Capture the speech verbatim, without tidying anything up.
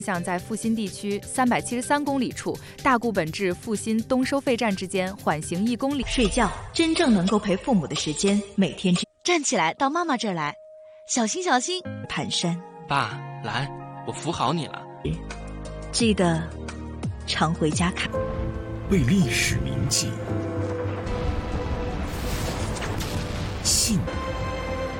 像在阜新地区三百七十三公里处，大固本至阜新东收费站之间缓行一公里。 睡觉，真正能够陪父母的时间，每天只站起来到妈妈这儿来，小心小心。 蹒跚。 爸，来，我扶好你了。 记得常回家看。 为历史铭记，信